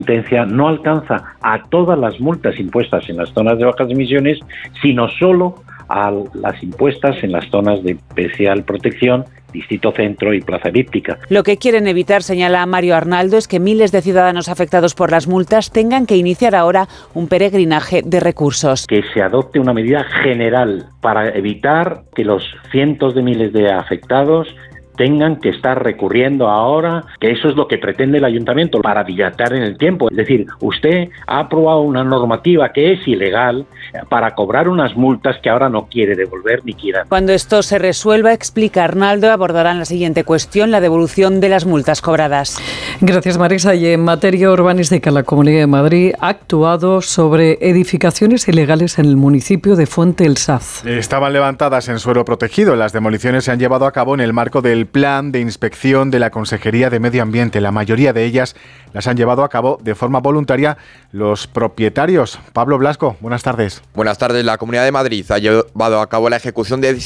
sentencia no alcanza a todas las multas impuestas en las zonas de bajas emisiones, sino solo a las impuestas en las zonas de especial protección, Distrito Centro y Plaza Elíptica. Lo que quieren evitar, señala Mario Arnaldo, es que miles de ciudadanos afectados por las multas tengan que iniciar ahora un peregrinaje de recursos. Que se adopte una medida general para evitar que los cientos de miles de afectados tengan que estar recurriendo ahora, que eso es lo que pretende el ayuntamiento, para dilatar en el tiempo. Es decir, usted ha aprobado una normativa que es ilegal para cobrar unas multas que ahora no quiere devolver ni quiera. Cuando esto se resuelva, explica Arnaldo, abordarán la siguiente cuestión, la devolución de las multas cobradas. Gracias, Marisa. Y en materia urbanística, la Comunidad de Madrid ha actuado sobre edificaciones ilegales en el municipio de Fuente el Saz. Estaban levantadas en suelo protegido. Las demoliciones se han llevado a cabo en el marco del plan de inspección de la Consejería de Medio Ambiente. La mayoría de ellas las han llevado a cabo de forma voluntaria los propietarios. Pablo Blasco, buenas tardes. Buenas tardes. La Comunidad de Madrid ha llevado a cabo la ejecución de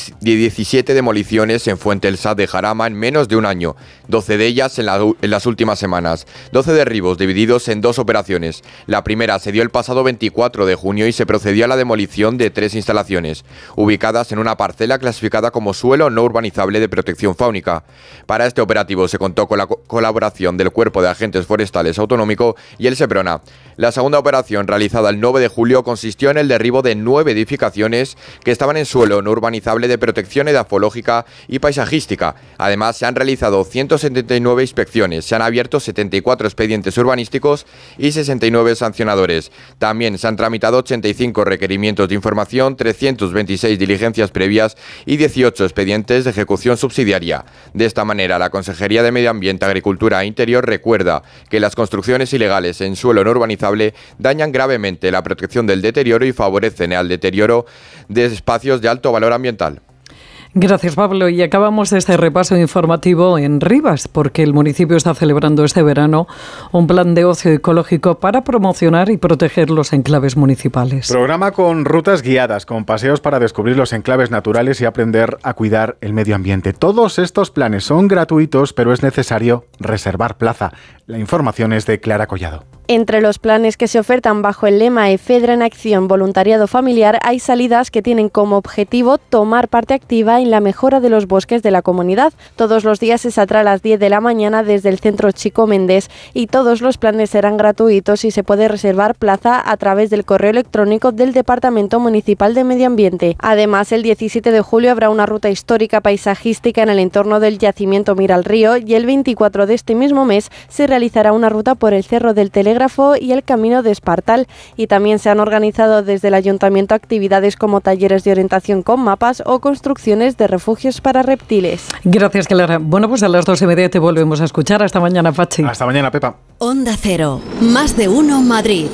17 demoliciones en Fuente el Saz de Jarama en menos de un año, 12 de ellas en las últimas semanas. 12 derribos divididos en 2 operaciones. La primera se dio el pasado 24 de junio y se procedió a la demolición de 3 instalaciones, ubicadas en una parcela clasificada como suelo no urbanizable de protección fáunica. Para este operativo se contó con la colaboración del Cuerpo de Agentes Forestales Autonómico y el Seprona. La segunda operación, realizada el 9 de julio, consistió en el derribo de 9 edificaciones que estaban en suelo no urbanizable de protección edafológica y paisajística. Además, se han realizado 179 inspecciones, se han abierto 74 expedientes urbanísticos y 69 sancionadores. También se han tramitado 85 requerimientos de información, 326 diligencias previas y 18 expedientes de ejecución subsidiaria. De esta manera, la Consejería de Medio Ambiente, Agricultura e Interior recuerda que las construcciones ilegales en suelo no urbanizable dañan gravemente la protección del deterioro y favorecen al deterioro de espacios de alto valor ambiental. Gracias, Pablo. Y acabamos este repaso informativo en Rivas, porque el municipio está celebrando este verano un plan de ocio ecológico para promocionar y proteger los enclaves municipales. Programa con rutas guiadas, con paseos para descubrir los enclaves naturales y aprender a cuidar el medio ambiente. Todos estos planes son gratuitos, pero es necesario reservar plaza. La información es de Clara Collado. Entre los planes que se ofertan bajo el lema EFEDRA en Acción Voluntariado Familiar hay salidas que tienen como objetivo tomar parte activa en la mejora de los bosques de la comunidad. Todos los días se saldrá a las 10 de la mañana desde el Centro Chico Méndez y todos los planes serán gratuitos y se puede reservar plaza a través del correo electrónico del Departamento Municipal de Medio Ambiente. Además, el 17 de julio habrá una ruta histórica paisajística en el entorno del yacimiento Mira al Río y el 24 de este mismo mes se realizará una ruta por el Cerro del Telégrafo y el Camino de Espartal. Y también se han organizado desde el Ayuntamiento actividades como talleres de orientación con mapas o construcciones de refugios para reptiles. Gracias, Clara. Bueno, pues a las 2:30 te volvemos a escuchar. Hasta mañana, Pachi. Hasta mañana, Pepa. Onda Cero. Más de uno Madrid.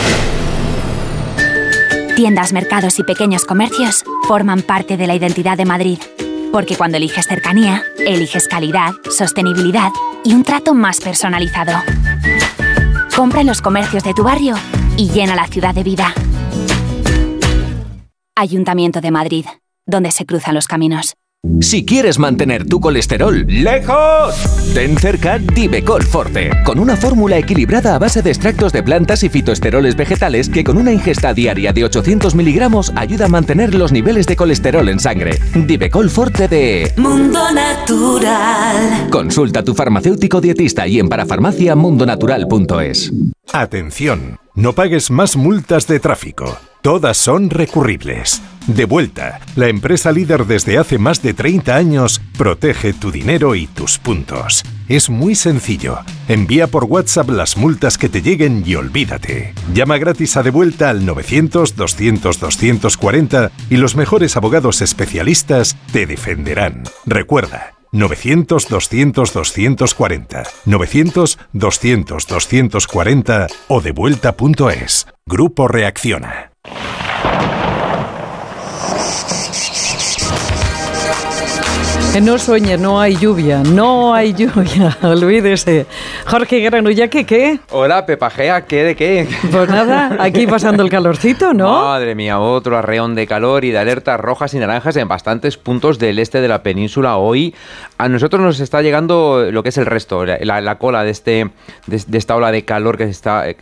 Tiendas, mercados y pequeños comercios forman parte de la identidad de Madrid. Porque cuando eliges cercanía, eliges calidad, sostenibilidad y un trato más personalizado. Compra en los comercios de tu barrio y llena la ciudad de vida. Ayuntamiento de Madrid, donde se cruzan los caminos. Si quieres mantener tu colesterol lejos, ten cerca Divecol Forte, con una fórmula equilibrada a base de extractos de plantas y fitoesteroles vegetales que con una ingesta diaria de 800 miligramos ayuda a mantener los niveles de colesterol en sangre. Divecol Forte de Mundo Natural. Consulta a tu farmacéutico dietista y en parafarmaciamundonatural.es. Atención, no pagues más multas de tráfico. Todas son recurribles. Devuelta, la empresa líder desde hace más de 30 años, protege tu dinero y tus puntos. Es muy sencillo. Envía por WhatsApp las multas que te lleguen y olvídate. Llama gratis a Devuelta al 900-200-240 y los mejores abogados especialistas te defenderán. Recuerda, 900-200-240, 900-200-240 o devuelta.es. Grupo Reacciona. No sueñe, no hay lluvia, olvídese. Jorge Granullaque, ¿qué? Hola, Pepajea, ¿qué de qué? Pues nada, aquí pasando el calorcito, ¿no? Madre mía, otro arreón de calor y de alertas rojas y naranjas en bastantes puntos del este de la península. Hoy a nosotros nos está llegando lo que es el resto, la cola de esta ola de calor que